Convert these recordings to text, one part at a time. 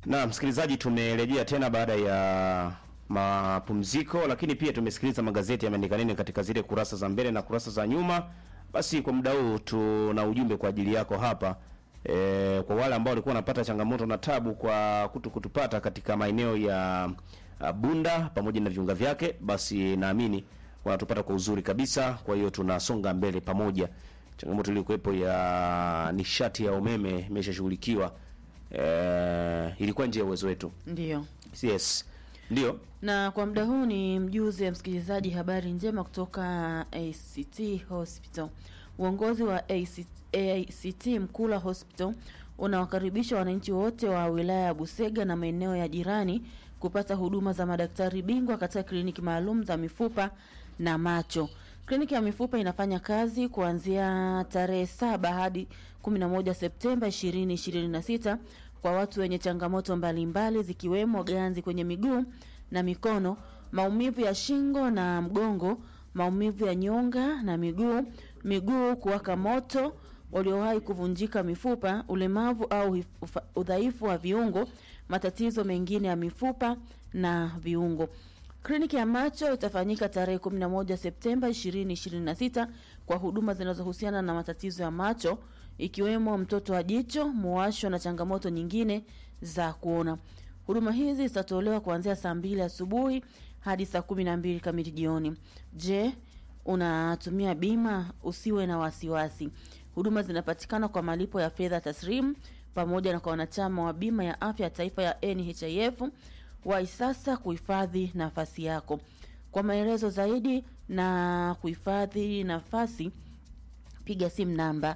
Na msikilizaji, tumerejea tena baada ya mapumziko, lakini pia tumesikiliza magazeti yameandika nini katika zile kurasa za mbele na kurasa za nyuma. Basi kwa muda huu tuna ujumbe kwa ajili yako hapa. Kwa wale ambao walikuwa wanapata changamoto na tabu kwa kutupata katika maeneo ya Bunda pamoja na viunga vyake, basi naamini wanatupata kwa uzuri kabisa. Kwa hiyo tunasonga mbele pamoja. Changamoto iliyokuwepo ya nishati ya umeme imeshashughulikiwa. Ilikuwa nje ya uwezo wetu. Ndio. Yes. Ndio. Na kwa muda huu ni mjuzi ya msikilizaji habari njema kutoka ACT Hospital. Uongozi wa ACT Mkula Hospital unawakaribisha wananchi wote wa wilaya ya Busega na maeneo ya jirani kupata huduma za madaktari bingwa katika kliniki maalum za mifupa na macho. Kliniki ya mifupa inafanya kazi kuanzia tarehe 7 hadi 11 Septemba 2026 kwa watu wenye changamoto mbalimbali zikiwemo ganzi kwenye miguu na mikono, maumivu ya shingo na mgongo, maumivu ya nyonga na miguu kuwaka moto, waliowahi kuvunjika mifupa, ulemavu au udhaifu wa viungo, matatizo mengine ya mifupa na viungo. Kliniki ya macho itafanyika tarehe 11 Septemba 2026 kwa huduma zinazohusiana na matatizo ya macho ikiwemo mtoto wa jicho, muwasho na changamoto nyingine za kuona. Huduma hizi zitatolewa kuanzia saa 2 asubuhi hadi saa 12 kamili jioni. Je, unatumia bima? Usiwe na wasiwasi. Huduma zinapatikana kwa malipo ya fedha taslimu pamoja na kwa wanachama wa bima ya afya ya taifa ya NHIF. Wahi sasa kuhifadhi nafasi yako. Kwa maelezo zaidi na kuhifadhi nafasi, piga simu namba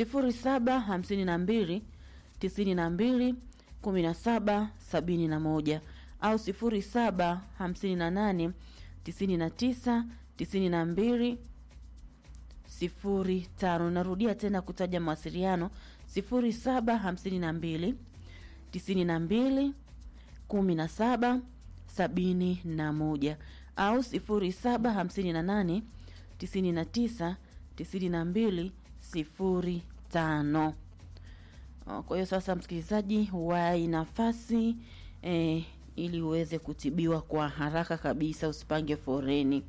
0752 92 17 71 au 0758 99 92 05. Narudia tena kutaja mawasiliano 0752 92 17 71 au 0758 99 92 05. Kwa hiyo sasa msikilizaji, wahi nafasi ili uweze kutibiwa kwa haraka kabisa, usipange foreni.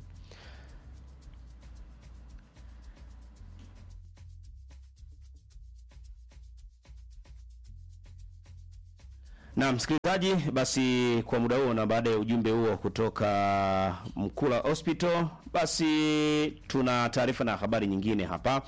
Na msikilizaji, basi kwa muda huo na baada ya ujumbe huo kutoka Mkula Hospital, basi tuna taarifa na habari nyingine hapa.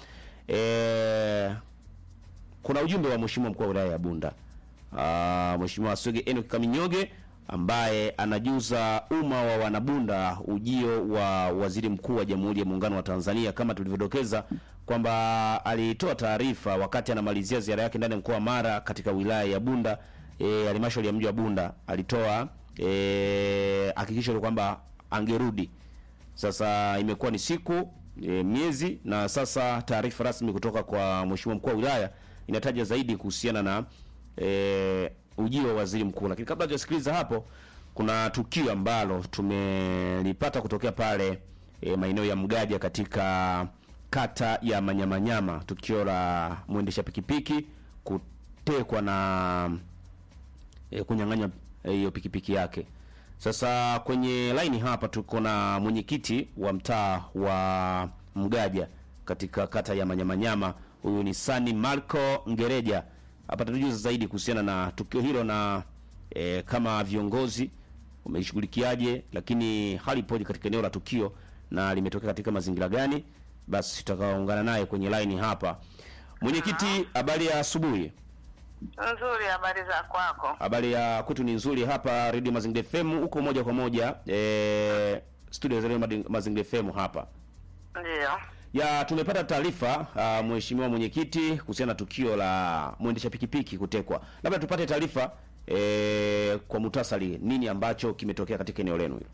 Kuna ujumbe wa Mheshimiwa Mkuu wa Wilaya ya Bunda, Mheshimiwa Swege Enoch Kaminyoge, ambaye anajuza umma wa wanabunda ujio wa Waziri Mkuu wa Jamhuri ya Muungano wa Tanzania, kama tulivyodokeza kwamba alitoa taarifa wakati anamalizia ziara yake ndani ya mkoa wa Mara katika wilaya ya Bunda. Halmashauri ya mji wa Bunda alitoa hakikisho kwamba angerudi. Sasa imekuwa ni siku miezi, na sasa taarifa rasmi kutoka kwa Mheshimiwa Mkuu wa Wilaya inataja zaidi kuhusiana na ujio wa waziri mkuu. Lakini kabla tujasikiliza hapo, kuna tukio ambalo tumelipata kutokea pale maeneo ya Mgaja katika kata ya Manyamanyama, tukio la mwendesha pikipiki kutekwa na kunyang'anya hiyo pikipiki yake. Sasa kwenye line hapa tuko na mwenyekiti wa mtaa wa Mgaja katika kata ya Manyamanyama. Huyu ni Sani Marco Ngereja. Hapa tutajuza zaidi kuhusiana na tukio hilo na kama viongozi wameishughulikiaje, lakini hali ipoje katika eneo la tukio na limetokea katika mazingira gani. Basi tutakaungana naye kwenye line hapa. Mwenyekiti, habari ya asubuhi. Nzuri, habari za kwako? Habari ya kwetu ni nzuri hapa Radio Mazingira FM, huko moja kwa moja studio za Radio Mazingira FM hapa. Ndio. Ya tumepata taarifa mheshimiwa mwenyekiti kuhusiana na tukio la mwendesha pikipiki kutekwa. Labda tupate taarifa kwa muhtasari, nini ambacho kimetokea katika eneo lenu hilo?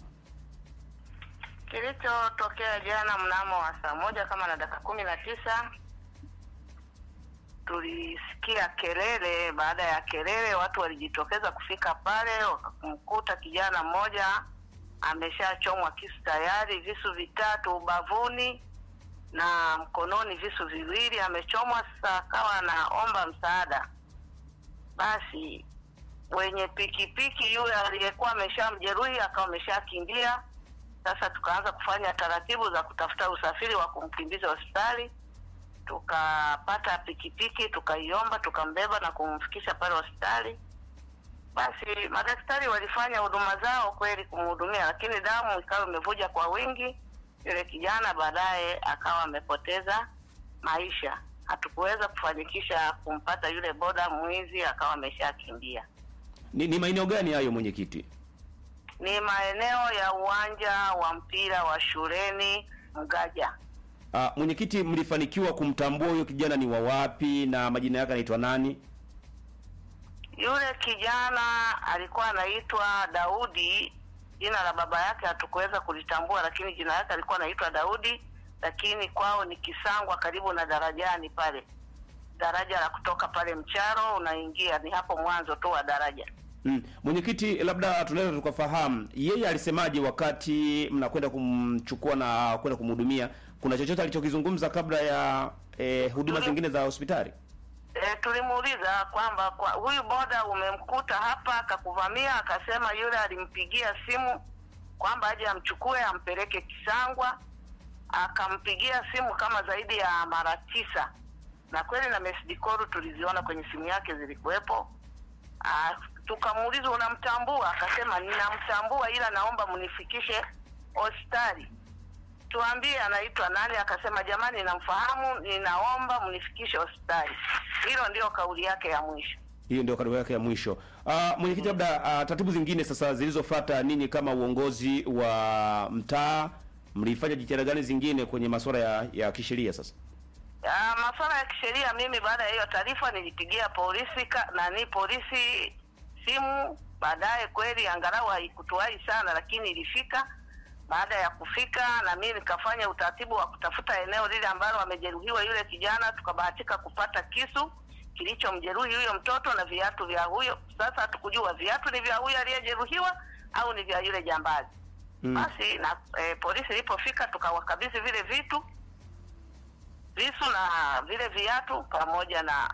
Kilichotokea jana mnamo wa saa 1 kama na dakika 19 tulisikia kelele. Baada ya kelele watu walijitokeza kufika pale, wakamkuta kijana mmoja ameshachomwa kisu tayari, visu 3 ubavuni na mkononi visu 2 amechomwa. Sasa akawa anaomba msaada. Basi wenye pikipiki yule aliyekuwa ameshamjeruhi akawa ameshakimbia. Sasa tukaanza kufanya taratibu za kutafuta usafiri wa kumkimbiza hospitali. Tukapata pikipiki, tukaiomba, tukambeba na kumfikisha pale hospitali. Basi madaktari walifanya huduma zao kweli kumhudumia, lakini damu ikawa imevuja kwa wingi. Yule kijana baadaye akawa amepoteza maisha. Hatukuweza kufanikisha kumpata yule boda mwizi, akawa ameshakimbia. Ni maeneo gani hayo mwenyekiti? Ni maeneo ya uwanja wa mpira wa shuleni Mgaja. Mwenyekiti, mlifanikiwa kumtambua huyo kijana ni wa wapi na majina yake anaitwa nani? Yule kijana alikuwa anaitwa Daudi. Jina la baba yake hatukuweza kulitambua, lakini jina lake alikuwa anaitwa Daudi, lakini kwao ni Kisangwa, karibu na darajani pale. Daraja la kutoka pale Mcharo unaingia, ni hapo mwanzo tu wa daraja. Mwenyekiti, labda tunaweza tukafahamu yeye alisemaje wakati mnakwenda kumchukua na kwenda kumhudumia? Kuna chochote alichokizungumza kabla ya huduma zingine za hospitali? Tulimuuliza kwamba huyu boda umemkuta hapa akakuvamia, akasema yule alimpigia simu kwamba aje amchukue ampeleke Kisangwa. Akampigia simu kama zaidi ya mara 9. Na kweli na message call tuliziona kwenye simu yake zilikuwepo. Tukamuuliza unamtambua? Akasema ninamtambua, ila naomba mnifikishe hospitali. Tuambie anaitwa nani? Akasema jamani, namfahamu, ninaomba mnifikishe hospitali. Hilo ndio kauli yake ya mwisho. Hiyo ndio kauli yake ya mwisho. Mwenyekiti, labda taratibu zingine sasa zilizofuata, ninyi kama uongozi wa mtaa mlifanya jitihada gani zingine kwenye masuala ya kisheria sasa? Masuala ya kisheria, mimi baada ya hiyo taarifa nilipigia polisi simu. Baadaye kweli angalau haikutuai sana, lakini ilifika. Baada ya kufika na mimi nikafanya utaratibu wa kutafuta eneo lile ambalo amejeruhiwa yule kijana. Tukabahatika kupata kisu kilichomjeruhi huyo mtoto na viatu vya huyo. Sasa hatukujua viatu ni vya huyo aliyejeruhiwa au ni vya yule jambazi. Basi na polisi ilipofika tukawakabidhi vile visu na vile viatu pamoja na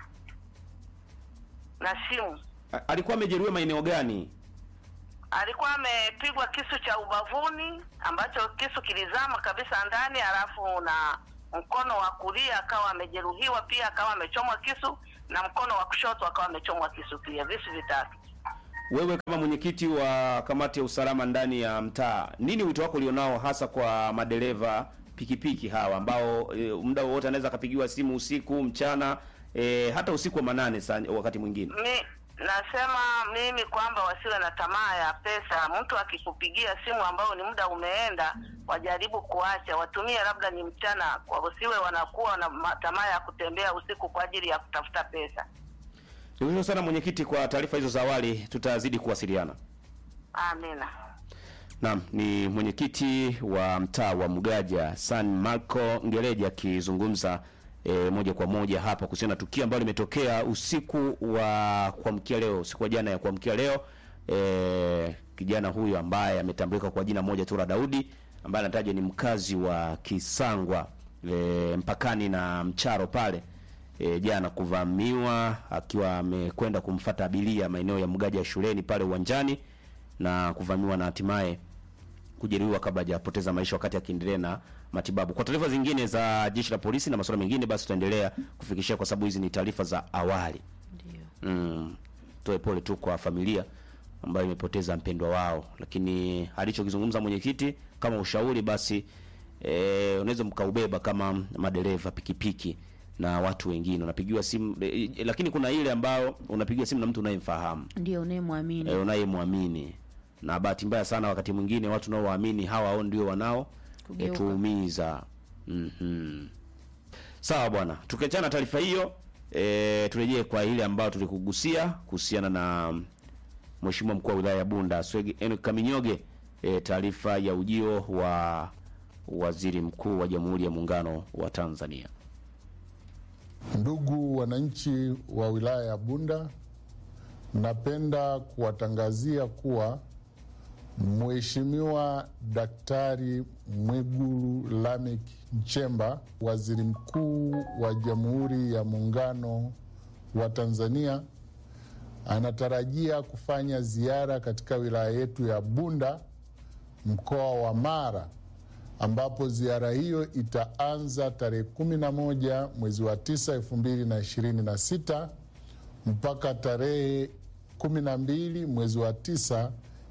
simu. Alikuwa amejeruhiwa maeneo gani? Alikuwa amepigwa kisu cha ubavuni ambacho kisu kilizama kabisa ndani, alafu na mkono wa kulia akawa amejeruhiwa pia, akawa amechomwa kisu, na mkono wa kushoto akawa amechomwa kisu pia, visu vitatu. Wewe kama mwenyekiti wa kamati ya usalama ndani ya mtaa, nini wito wako ulionao hasa kwa madereva pikipiki hawa ambao muda wote anaweza akapigiwa simu usiku, mchana, hata usiku wa manane wakati mwingine? Nasema mimi kwamba wasiwe na tamaa ya pesa. Mtu akikupigia simu ambao ni muda umeenda, wajaribu kuacha, watumie labda ni mchana, kwa wasiwe wanakuwa na tamaa ya kutembea usiku kwa ajili ya kutafuta pesa. Nashukuru sana mwenyekiti kwa taarifa hizo za awali, tutazidi kuwasiliana. Amina. Naam, ni mwenyekiti wa mtaa wa Mgaja San Marco Ngeleja akizungumza moja kwa moja hapa kuhusiana na tukio ambalo limetokea usiku wa kuamkia leo, usiku wa jana ya kuamkia leo. Kijana huyu ambaye ametambulika kwa jina moja tu la Daudi, ambaye anatajwa ni mkazi wa Kisangwa mpakani na Mcharo pale, jana kuvamiwa akiwa amekwenda kumfuata abiria maeneo ya Mgaja shuleni pale uwanjani, na kuvamiwa na hatimaye kujeruhiwa kabla hajapoteza maisha wakati akiendelea na matibabu. Kwa taarifa zingine za jeshi la polisi na masuala mengine, basi tutaendelea kufikishia, kwa sababu hizi ni taarifa za awali. Ndio. Toe pole tu kwa familia ambayo imepoteza mpendwa wao, lakini alichokizungumza mwenyekiti kama ushauri, basi unaweza mkaubeba kama madereva pikipiki na watu wengine. Unapigiwa simu, lakini kuna ile ambao unapigiwa simu na mtu unayemfahamu, ndio unayemwamini, unayemwamini. Na bahati mbaya sana wakati mwingine watu nao waamini hao ndio wanao tuumiza. Sawa bwana, tukiachana taarifa hiyo, turejee kwa ile ambayo tulikugusia kuhusiana na Mheshimiwa Mkuu wa Wilaya ya Bunda Swege Enoch Kaminyoge, taarifa ya ujio wa Waziri Mkuu wa Jamhuri ya Muungano wa Tanzania. Ndugu wananchi wa wilaya ya Bunda, napenda kuwatangazia kuwa Mheshimiwa Daktari Mwigulu Lameck Nchemba, Waziri Mkuu wa Jamhuri ya Muungano wa Tanzania, anatarajia kufanya ziara katika wilaya yetu ya Bunda, mkoa wa Mara, ambapo ziara hiyo itaanza tarehe 11 mwezi wa 9 2026 mpaka tarehe 12 mwezi wa 9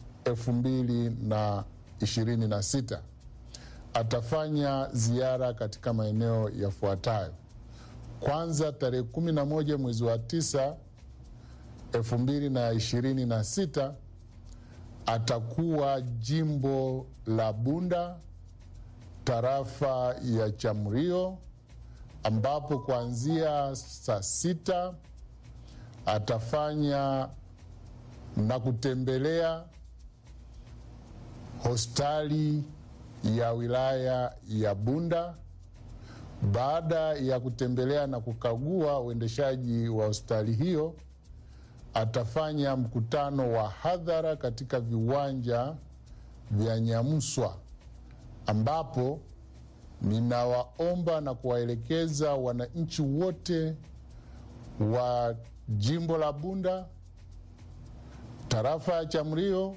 2026. Atafanya ziara katika maeneo yafuatayo. Kwanza, tarehe 11 mwezi wa 9 2026 atakuwa jimbo la Bunda, tarafa ya Chamrio, ambapo kuanzia saa 6 atafanya na kutembelea hospitali ya wilaya ya Bunda. Baada ya kutembelea na kukagua uendeshaji wa hospitali hiyo, atafanya mkutano wa hadhara katika viwanja vya Nyamuswa, ambapo ninawaomba na kuwaelekeza wananchi wote wa jimbo la Bunda, tarafa ya Chamrio,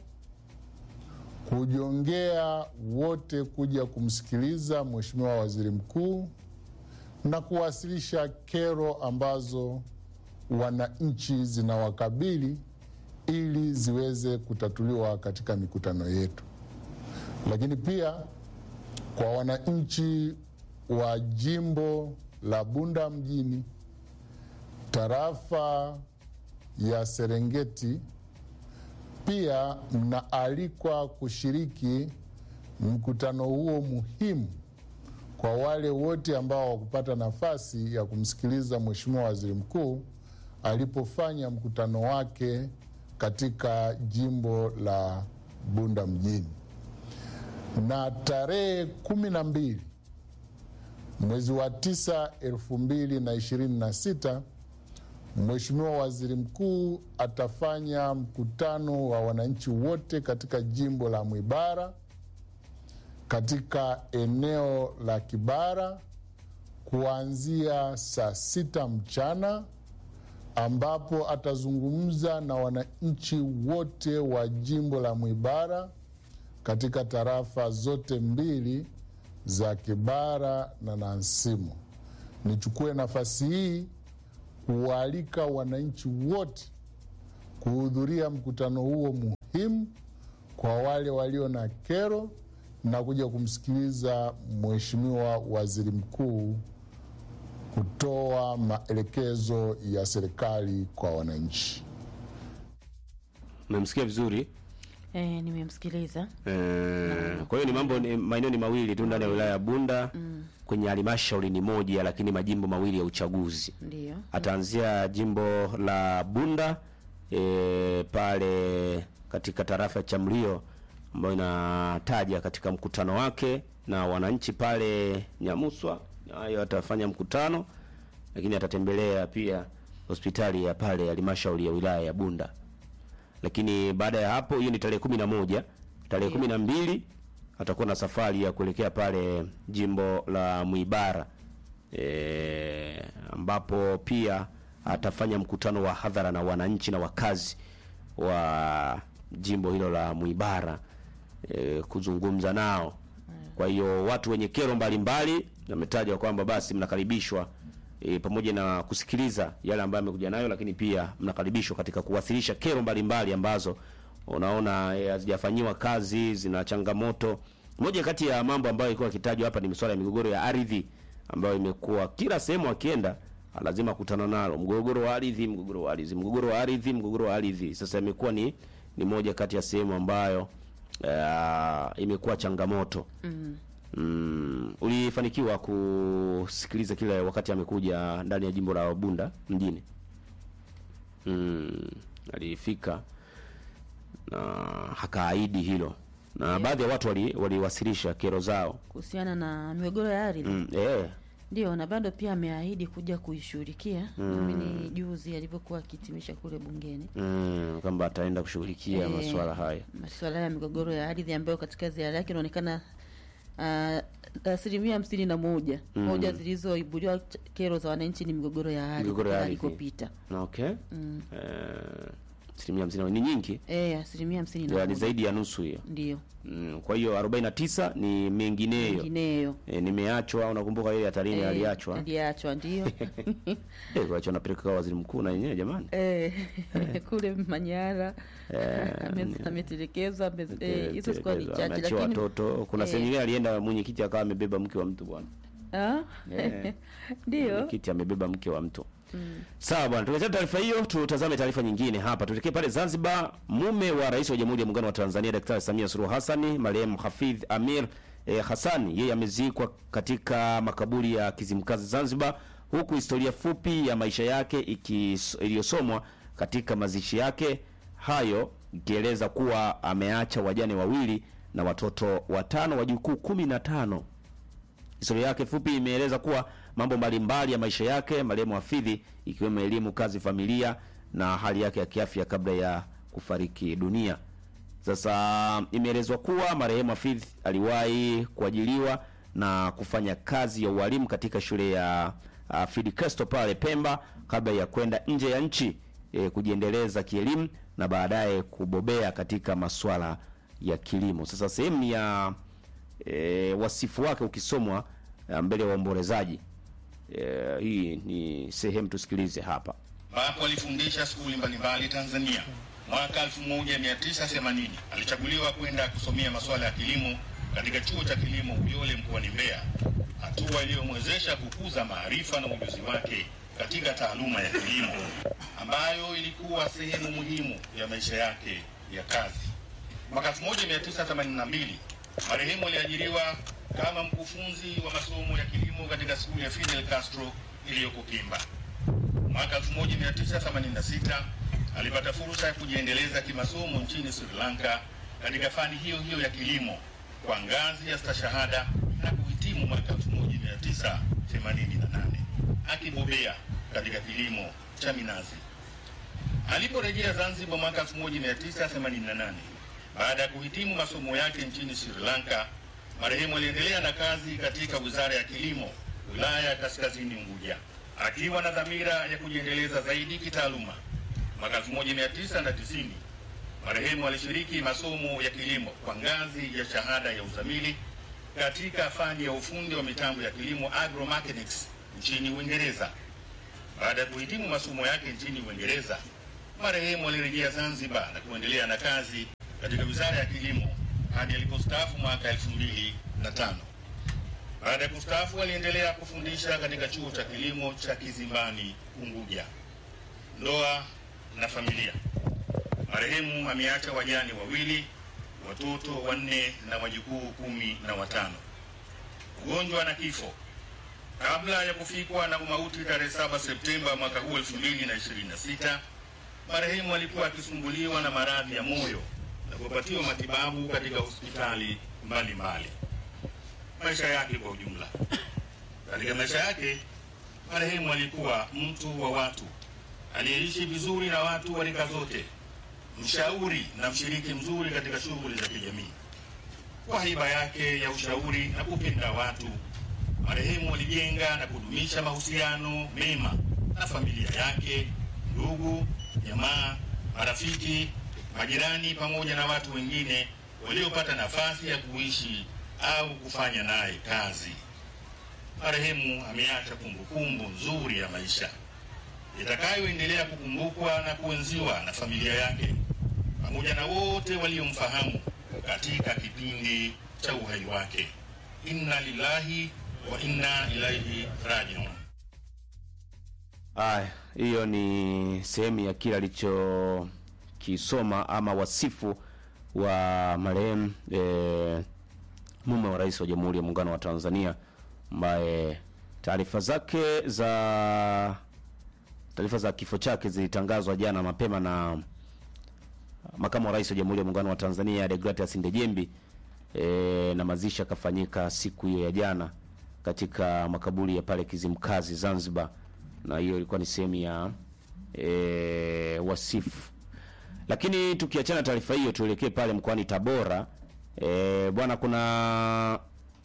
kujongea wote kuja kumsikiliza Mheshimiwa Waziri Mkuu na kuwasilisha kero ambazo wananchi zinawakabili ili ziweze kutatuliwa katika mikutano yetu. Lakini pia kwa wananchi wa jimbo la Bunda mjini, tarafa ya Serengeti, pia mnaalikwa kushiriki mkutano huo muhimu. Kwa wale wote ambao wakupata nafasi ya kumsikiliza Mheshimiwa Waziri Mkuu alipofanya mkutano wake katika jimbo la Bunda mjini. Na tarehe 12 mwezi wa 9 2026, Mheshimiwa Waziri Mkuu atafanya mkutano wa wananchi wote katika jimbo la Mwibara, katika eneo la Kibara, kuanzia saa 6 mchana, ambapo atazungumza na wananchi wote wa jimbo la Mwibara katika tarafa zote mbili za Kibara na Nansimo. Nichukue nafasi hii kualika wananchi wote kuhudhuria mkutano huo muhimu, kwa wale walio na kero, na kuja kumsikiliza Mheshimiwa Waziri Mkuu kutoa maelekezo ya serikali kwa wananchi. Umemsikia vizuri? Nimemsikiliza. Kwa hiyo ni mambo, maeneo ni mawili tu ndani ya wilaya ya Bunda. Kwenye halmashauri ni moja, lakini majimbo mawili ya uchaguzi. Ndio. Ataanzia jimbo la Bunda pale katika tarafa ya Chamrio, ambayo inataja katika mkutano wake na wananchi pale Nyamuswa. Hayo atafanya mkutano, lakini atatembelea pia hospitali ya pale halmashauri ya wilaya ya Bunda. Lakini baada ya hapo, hiyo ni tarehe 11, tarehe 12 atakuwa na safari ya kuelekea pale jimbo la Mwibara, ambapo pia atafanya mkutano wa hadhara na wananchi na wakazi wa jimbo hilo la Mwibara, kuzungumza nao. Kwa hiyo watu wenye kero mbalimbali wametaja kwamba basi mnakaribishwa, pamoja na kusikiliza yale ambayo amekuja nayo, lakini pia mnakaribishwa katika kuwasilisha kero mbalimbali ambazo unaona hazijafanyiwa kazi, zina changamoto. Moja kati ya mambo ambayo ilikuwa kitajwa hapa ni masuala ya migogoro ya ardhi, ambayo imekuwa kila sehemu akienda lazima kutana nalo. Mgogoro wa ardhi, mgogoro wa ardhi, mgogoro wa ardhi, mgogoro wa ardhi. Sasa imekuwa ni moja kati ya sehemu ambayo imekuwa changamoto. Ulifanikiwa kusikiliza kile wakati amekuja ndani ya jimbo la Bunda mjini? Alifika na hakaahidi hilo, na baadhi ya watu waliwasilisha kero zao kuhusiana na migogoro ya ardhi. Ndio, na bado pia ameahidi kuja kuishughulikia. Mimi ni juzi alivyokuwa akitimisha kule bungeni, kwamba ataenda kushughulikia masuala haya, masuala ya migogoro ya ardhi, ambayo katika ziara yake inaonekana 51% moja zilizoibuliwa kero za wananchi ni migogoro ya ardhi alikopita. Okay. 50 ni nyingi. 50%. Ni zaidi ya nusu hiyo. Ndio. Kwa hiyo 49 ni mengineyo. Nimeachwa, unakumbuka ile ya Tarime aliachwa. Aliachwa ndio. Kuachwa napeleka kwa waziri mkuu na yenyewe jamani. Kule Manyara. Ametelekezwa hizo squad chache, lakini watoto kuna sehemu nyingine alienda mwenyekiti akawa amebeba mke wa mtu bwana. Ndio. Mwenyekiti amebeba mke wa mtu. Sawa bwana, tukiacha taarifa hiyo tutazame taarifa nyingine hapa. Tuelekee pale Zanzibar. Mume wa Rais wa Jamhuri ya Muungano wa Tanzania Daktari Samia Suluhu Hassan, marehemu Hafidh Amir Hassan, yeye amezikwa katika makaburi ya Kizimkazi Zanzibar, huku historia fupi ya maisha yake iliyosomwa katika mazishi yake hayo ikieleza kuwa ameacha wajane wawili na watoto 5, wajukuu 15. Historia yake fupi imeeleza kuwa mambo mbalimbali ya maisha yake marehemu Hafidhi, ikiwemo elimu, kazi, familia na hali yake ya kiafya kabla ya kufariki dunia. Sasa imeelezwa kuwa marehemu Hafidhi aliwahi kuajiliwa na kufanya kazi ya ualimu katika shule ya Fidi Kristo pale Pemba kabla ya kwenda nje ya nchi kujiendeleza kielimu na baadaye kubobea katika masuala ya kilimo. Sasa sehemu ya wasifu wake ukisomwa mbele ya waombolezaji, hii ni sehemu tusikilize hapa. Ambapo alifundisha skuli mbalimbali Tanzania. Mwaka 1980 alichaguliwa kwenda kusomea masuala ya kilimo katika chuo cha kilimo Uyole mkoani Mbeya, hatua iliyomwezesha kukuza maarifa na ujuzi wake katika taaluma ya kilimo ambayo ilikuwa sehemu muhimu ya maisha yake ya kazi. Mwaka 1982 marehemu aliajiriwa kama mkufunzi wa masomo ya kilimo katika skuli ya Fidel Castro iliyoko Pemba. Mwaka 1986 alipata fursa ya kujiendeleza kimasomo nchini Sri Lanka katika fani hiyo hiyo ya kilimo kwa ngazi ya stashahada na kuhitimu mwaka 1988 akibobea katika kilimo cha minazi. Aliporejea Zanzibar mwaka 1988 baada ya kuhitimu masomo yake nchini Sri Lanka, marehemu aliendelea na kazi katika Wizara ya Kilimo, wilaya ya Kaskazini Unguja, akiwa na dhamira ya kujiendeleza zaidi kitaaluma. Mwaka 1990 marehemu alishiriki masomo ya kilimo kwa ngazi ya shahada ya uzamili katika fani ya ufundi wa mitambo ya kilimo agromechanics nchini Uingereza. Baada ya kuhitimu masomo yake nchini Uingereza, marehemu alirejea Zanzibar na kuendelea na kazi katika Wizara ya Kilimo hadi alipostaafu mwaka 2005. Baada ya kustaafu aliendelea kufundisha katika chuo cha kilimo cha Kizimbani Unguja. Ndoa na familia. Marehemu ameacha wajane wawili, watoto 4 na wajukuu 15. Ugonjwa na kifo. Kabla ya kufikwa na umauti tarehe 7 Septemba mwaka huu 2026, marehemu alikuwa akisumbuliwa na maradhi ya moyo na kupatiwa matibabu katika hospitali mbalimbali. Maisha yake kwa ujumla. Katika maisha yake, marehemu alikuwa mtu wa watu, aliyeishi vizuri na watu wa rika zote, mshauri na mshiriki mzuri katika shughuli za kijamii. Kwa haiba yake ya ushauri na kupenda watu, marehemu alijenga na kudumisha mahusiano mema na familia yake, ndugu, jamaa, marafiki, majirani pamoja na watu wengine waliopata nafasi ya kuishi au kufanya naye kazi. Marehemu ameacha kumbukumbu nzuri ya maisha itakayoendelea kukumbukwa na kuenziwa na familia yake pamoja na wote waliomfahamu katika kipindi cha uhai wake. Inna lillahi wa inna ilaihi rajiun. Hiyo ni sehemu ya kile alichokisoma ama wasifu wa marehemu mume wa Rais wa Jamhuri ya Muungano wa Tanzania, ambaye taarifa za kifo chake zilitangazwa jana mapema na makamu wa Rais wa Jamhuri ya Muungano wa Tanzania Deogratias Ndejembi, na mazishi yakafanyika siku hiyo ya jana katika makaburi ya pale Kizimkazi Zanzibar, na hiyo ilikuwa ni sehemu ya wasifu. Lakini tukiachana taarifa hiyo, tuelekee pale mkoani Tabora. Bwana, kuna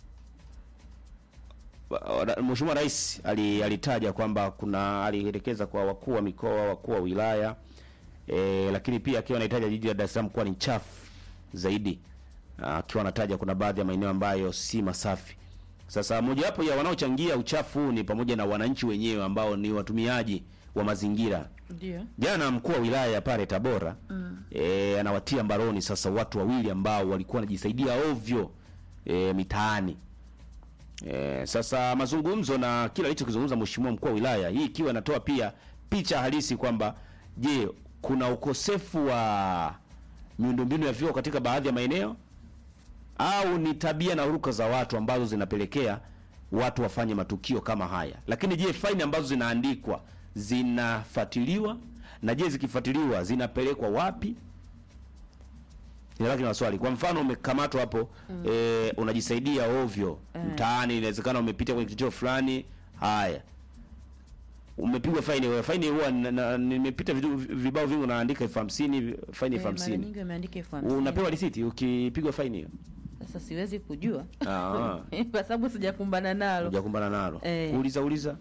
Mheshimiwa Rais alitaja kwamba alielekeza kwa wakuu wa mikoa, wakuu wa wilaya lakini pia akiwa anahitaja jiji la Dar es Salaam kuwa ni chafu zaidi, akiwa anataja kuna baadhi ya maeneo ambayo si masafi. Sasa mojawapo ya wanaochangia uchafu ni pamoja na wananchi wenyewe ambao ni watumiaji wa mazingira. Ndio. Jana mkuu wa wilaya pale Tabora anawatia mbaroni sasa watu wawili ambao walikuwa wanajisaidia ovyo mitaani. Sasa mazungumzo na kila alichokizungumza mheshimiwa mkuu wa wilaya, hii ikiwa inatoa pia picha halisi kwamba je, kuna ukosefu wa miundombinu ya vyoo katika baadhi ya maeneo au ni tabia na huruka za watu ambazo zinapelekea watu wafanye matukio kama haya. Lakini je, faini ambazo zinaandikwa zinafuatiliwa, na je zikifuatiliwa zinapelekwa wapi? Inabaki na swali. Kwa mfano umekamatwa hapo unajisaidia ovyo mtaani, inawezekana umepita kwenye kituo fulani, haya umepigwa faini. Wewe faini huwa nimepita vibao vingi unaandika 50 faini 50. Mara nyingi wameandika 50. Unapewa risiti ukipigwa faini hiyo. Sasa siwezi kujua. Kwa sababu sijakumbana nalo. Hujakumbana nalo. Uliza.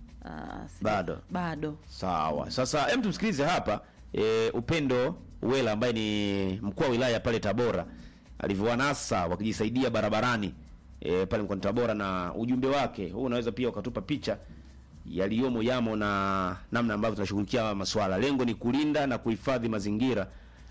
Bado. Sawa. Sasa hem tumsikilize hapa Upendo Wela ambaye ni mkuu wa wilaya pale Tabora alivyowanasa wakijisaidia barabarani pale mkoani Tabora, na ujumbe wake huu unaweza pia ukatupa picha yamo na namna ambavyo tunashughulikia masuala. Lengo ni kulinda na kuhifadhi mazingira.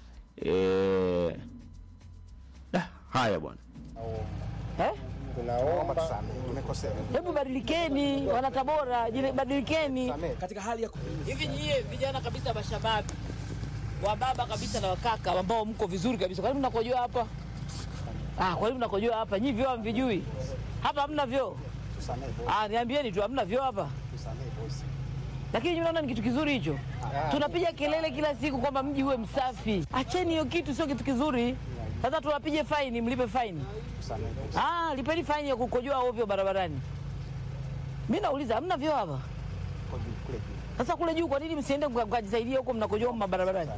Haya bwana. Tunaomba tumekosea. Hebu badilikeni, wana Tabora, badilikeni. Katika hali ya Hivi nyie vijana kabisa, mashababi wa baba kabisa na wakaka ambao mko vizuri kabisa, kwa nini mnakojoa hapa? Kwa nini mnakojoa hhapa? Nyinyi vyoo hamvijui? Hapa hamna vyoo. Niambieni tu hamna vyoo hapa. Lakini unaona ni kitu kizuri hicho. Tunapiga kelele kila siku kwamba mji uwe msafi. Acheni hiyo kitu, sio kitu kizuri. Sasa tuwapige faini, mlipe faini. Lipeni faini ya kukojoa ovyo barabarani. Mimi nauliza hamna vyoo hapa? Sasa kule juu kwa nini msiende mkajisaidia huko mnakojoa barabarani?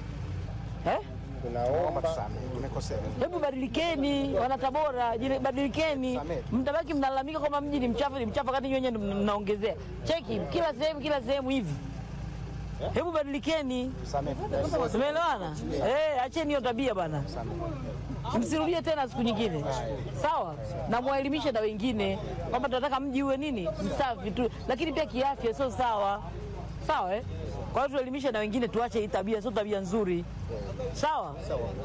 tunaomba tumekosea. Hebu badilikeni, wana Tabora, badilikeni. Mtabaki mnalalamika kwamba mji ni mchafu wakati nyinyi mnaongezea. Cheki kila sehemu hivi. Hebu badilikeni. Tumeelewana? Acheni hiyo tabia bana. Msirudie tena siku nyingine. Sawa? Na muelimishe na wengine kwamba tunataka mji uwe nini? Msafi tu. Lakini pia kiafya sio sawa. Sawa Kwa hiyo tuelimishe na wengine tuache hii tabia, sio tabia nzuri. Sawa?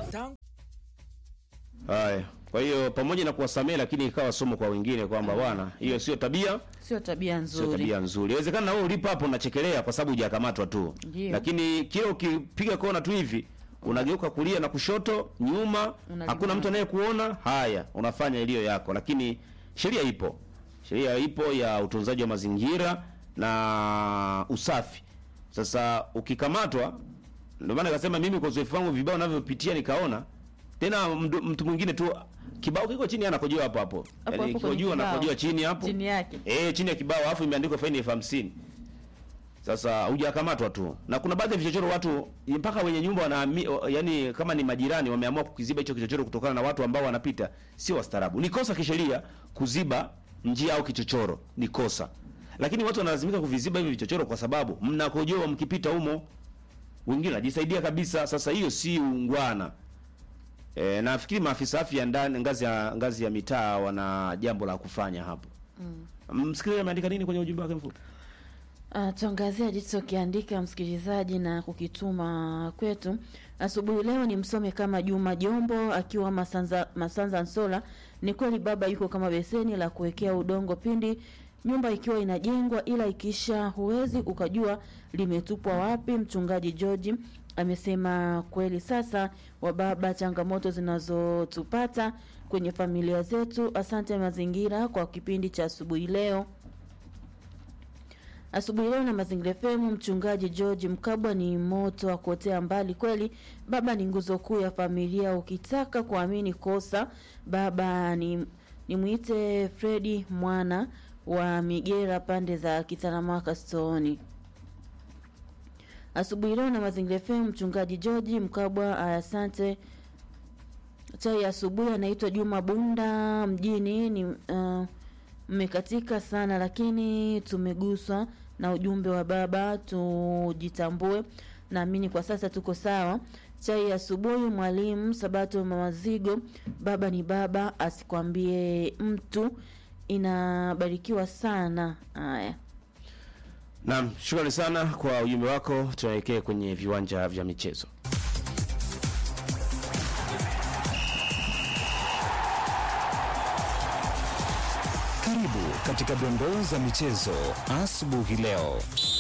Haya. Kwa hiyo pamoja na kuwasamea, lakini ikawa somo kwa wengine kwamba bwana, hiyo sio tabia nzuri. Inawezekana na wewe ulipo hapo unachekelea kwa sababu hujakamatwa tu. Lakini kile ukipiga kona tu hivi, unageuka kulia na kushoto, nyuma, hakuna mtu anayekuona, haya, unafanya iliyo yako. Lakini sheria ipo. Sheria ipo ya utunzaji wa mazingira na usafi. Sasa ukikamatwa, ndio maana nikasema mimi kwa uzoefu wangu vibao ninavyopitia nikaona tena mtu mwingine tu kibao kiko chini anakojoa hapo. Yaani kikojoa anakojoa chini hapo. Chini yake. Chini ya kibao alafu imeandikwa faini 50. Sasa hujakamatwa tu. Na kuna baadhi ya vichochoro watu mpaka wenye nyumba yani kama ni majirani wameamua kukiziba hicho kichochoro kutokana na watu ambao wanapita sio wastaarabu. Ni kosa kisheria kuziba njia au kichochoro, ni kosa. Lakini watu wanalazimika kuviziba hivi vichochoro kwa sababu mnakojoa mkipita humo. Wengine wanajisaidia kabisa. Sasa hiyo si ungwana. Nafikiri maafisa afya ndani ngazi ya mitaa wana jambo la kufanya hapo. Msikilizaji ameandika nini kwenye ujumbe wake mfupi? Tuangazia jicho kiandika msikilizaji na kukituma kwetu. Asubuhi leo ni msome kama Juma Jombo akiwa Masanza Nsola. Ni kweli baba yuko kama beseni la kuwekea udongo pindi nyumba ikiwa inajengwa, ila ikisha huwezi ukajua limetupwa wapi. Mchungaji George amesema kweli. Sasa wababa, changamoto zinazotupata kwenye familia zetu. Asante Mazingira kwa kipindi cha asubuhi leo. Asubuhi leo na Mazingira FM. Mchungaji George Mkabwa, ni moto wa kuotea mbali kweli. Baba ni nguzo kuu ya familia. Ukitaka kuamini kosa baba ni muite Fredi mwana wa Migera pande za Kitaramaka Stoni. Asubuhi leo na Mazingira FM. Mchungaji George Mkabwa, asante. Chai asubuhi anaitwa Juma Bunda mjini. Ni mmekatika sana lakini tumeguswa na ujumbe wa baba, tujitambue naamini kwa sasa tuko sawa. Chai ya asubuhi, Mwalimu Sabato Mawazigo, baba ni baba, asikwambie mtu, inabarikiwa sana. Haya, Naam, shukrani sana kwa ujumbe wako. Tunaelekea kwenye viwanja vya michezo. Karibu katika dondoo za michezo asubuhi leo.